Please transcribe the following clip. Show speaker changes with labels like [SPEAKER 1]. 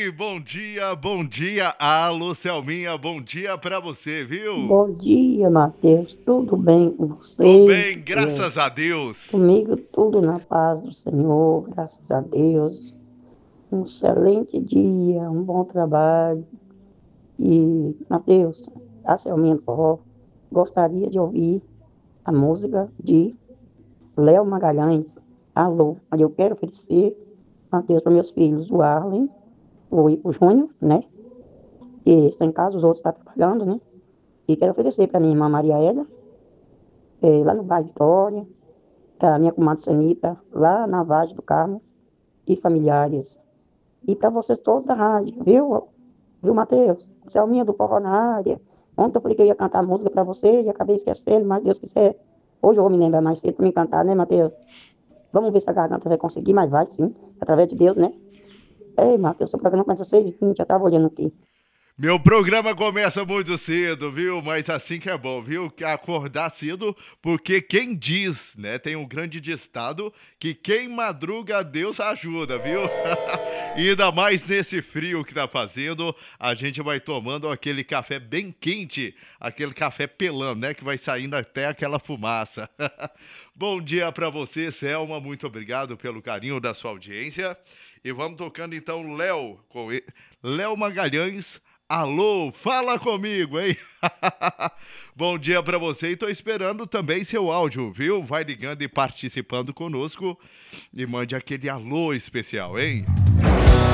[SPEAKER 1] Bom dia. Alô, Selminha, bom dia pra você, viu?
[SPEAKER 2] Bom dia, Matheus. Tudo bem com
[SPEAKER 1] Tô
[SPEAKER 2] você?
[SPEAKER 1] bem, graças a Deus.
[SPEAKER 2] Comigo tudo na paz do Senhor, graças a Deus. Um excelente dia, um bom trabalho. E, Matheus, a Selminha Toró gostaria de ouvir a música de Léo Magalhães. Alô, aí eu quero oferecer, Matheus, para meus filhos, o Arlen, o Júnior, né? Que está em casa, os outros estão trabalhando, né? E quero oferecer para minha irmã Maria Eda, lá no bairro Vitória, a minha comadre Sanita, lá na Vagem do Carmo, e familiares. E para vocês todos da rádio, viu? Viu, Matheus? Selminha do Forró na área. Ontem eu falei que eu ia cantar música para você e acabei esquecendo, mas Deus quiser. Hoje eu vou me lembrar mais cedo para me cantar, né, Matheus? Vamos ver se a garganta vai conseguir, mas vai sim, através de Deus, né? Ei, Matheus, seu programa começa às 6h20, já estava olhando aqui.
[SPEAKER 1] Meu programa começa muito cedo, viu? Mas assim que é bom, viu? Acordar cedo, porque quem diz, né? Tem um grande ditado que quem madruga, Deus ajuda, viu? E ainda mais nesse frio que tá fazendo, a gente vai tomando aquele café bem quente, aquele café pelando, né? Que vai saindo até aquela fumaça. Bom dia pra você, Selma. Muito obrigado pelo carinho da sua audiência. E vamos tocando então Léo Magalhães. Alô, fala comigo, hein? Bom dia pra você e tô esperando também seu áudio, viu? Vai ligando e participando conosco e mande aquele alô especial, hein?